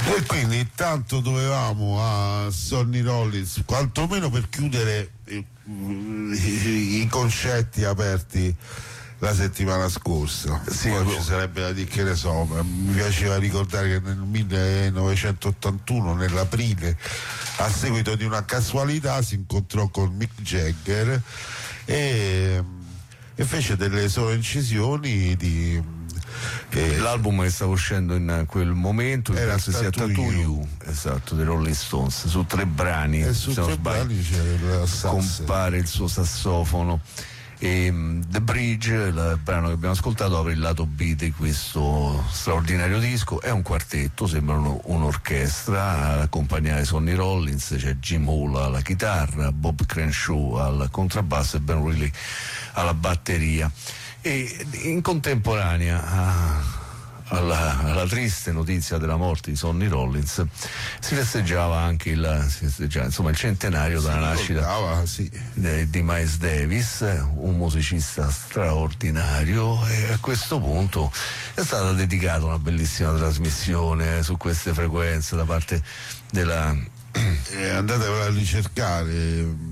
E quindi intanto dovevamo a Sonny Rollins, quantomeno per chiudere i concetti aperti la settimana scorsa. Sì, poi ci sarebbe da dire, che ne so, mi piaceva ricordare che nel 1981, nell'aprile, a seguito di una casualità, si incontrò con Mick Jagger e fece delle sole incisioni di l'album che stava uscendo in quel momento era penso sia Tattoo You, esatto, dei Rolling Stones, su 3 brani, e su 3 brani c'era compare il suo sassofono. E The Bridge, il brano che abbiamo ascoltato, apre il lato B di questo straordinario disco. È un quartetto, sembra un'orchestra, ad accompagnare Sonny Rollins c'è Jim Hall alla chitarra, Bob Crenshaw al contrabbasso e Ben Reilly alla batteria. E in contemporanea alla triste notizia della morte di Sonny Rollins si festeggiava anche il centenario della nascita di Miles Davis, un musicista straordinario, e a questo punto è stata dedicata una bellissima trasmissione su queste frequenze da parte della andatevela a ricercare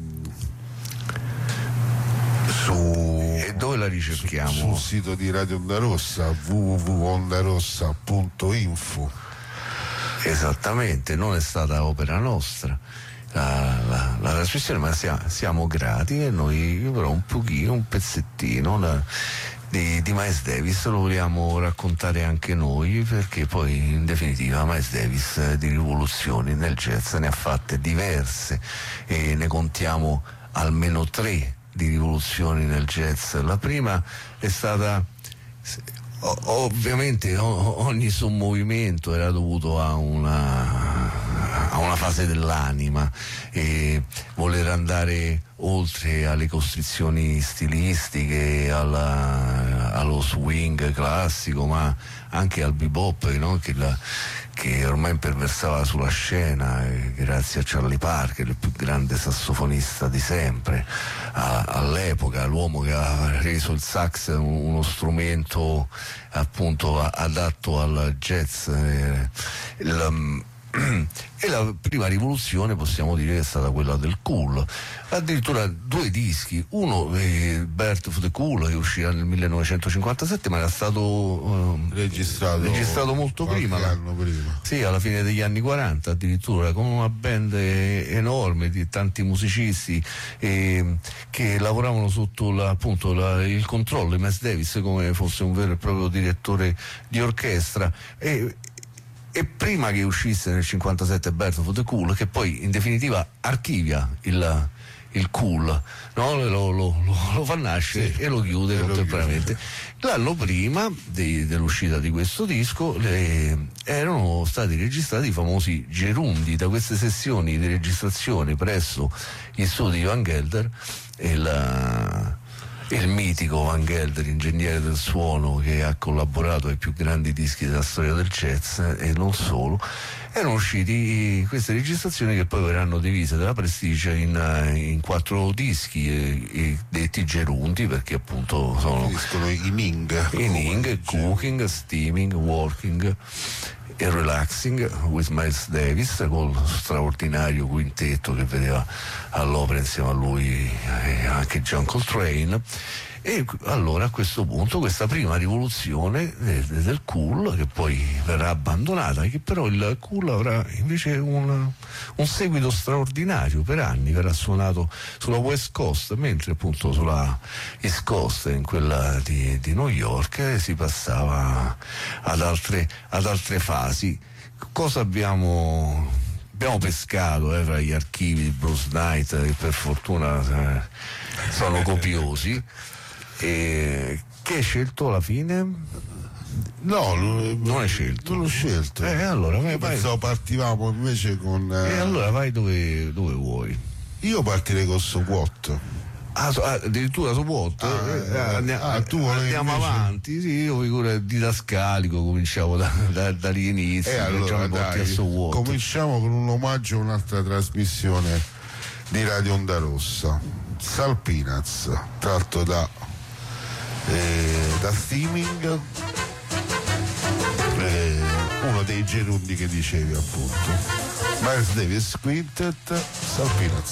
e dove la ricerchiamo? Sul sito di Radio Onda Rossa, www.ondarossa.info. Esattamente, non è stata opera nostra la trasmissione, ma siamo grati, e noi però un pezzettino di Miles Davis lo vogliamo raccontare anche noi, perché poi in definitiva Miles Davis di rivoluzioni nel jazz ne ha fatte diverse e ne contiamo almeno 3 di rivoluzioni nel jazz. La prima è stata, ovviamente ogni suo movimento era dovuto a una fase dell'anima, e voler andare oltre alle costrizioni stilistiche, allo swing classico, ma anche al bebop, no? che ormai imperversava sulla scena, grazie a Charlie Parker, il più grande sassofonista di sempre all'epoca, l'uomo che ha reso il sax uno strumento appunto adatto al jazz. E la prima rivoluzione possiamo dire che è stata quella del cool, addirittura 2 dischi, uno Birth of the Cool, che uscirà nel 1957, ma era stato registrato molto prima, sì, alla fine degli anni 40 addirittura, con una band enorme di tanti musicisti che lavoravano sotto il controllo di Miles Davis come fosse un vero e proprio direttore di orchestra. E prima che uscisse nel 57 Birth of the Cool, che poi in definitiva archivia il cool, no? lo fa nascere, sì, e lo chiude contemporaneamente. L'anno prima dell'uscita di questo disco erano stati registrati i famosi gerundi. Da queste sessioni di registrazione presso gli studi di Van Gelder il mitico Van Gelder, ingegnere del suono che ha collaborato ai più grandi dischi della storia del jazz e non solo, erano usciti queste registrazioni che poi verranno divise dalla Prestige in 4 dischi, detti gerundi, perché appunto sono i Ning, Cooking, Steaming, Working e Relaxing with Miles Davis, col straordinario quintetto che vedeva all'opera insieme a lui anche John Coltrane. E allora a questo punto questa prima rivoluzione del cool, che poi verrà abbandonata, che però il cool avrà invece un seguito straordinario. Per anni verrà suonato sulla West Coast, mentre appunto sulla East Coast, in quella di New York, si passava ad altre fasi. Cosa abbiamo pescato fra gli archivi di Bruce Knight, che per fortuna sono copiosi, e che hai scelto alla fine? No, non hai scelto. Non l'ho scelto. Allora vai. Pensavo partivamo invece con allora vai dove vuoi. Io partirei con So What. Addirittura su What? Andiamo avanti. Sì, io figura didascalico, cominciamo dall'inizio. Allora dai, cominciamo con un omaggio a un'altra trasmissione di Radio Onda Rossa, Sal Peanuts, tratto da Steaming, uno dei gerundi che dicevi appunto. Miles Davis Quintet, Salpino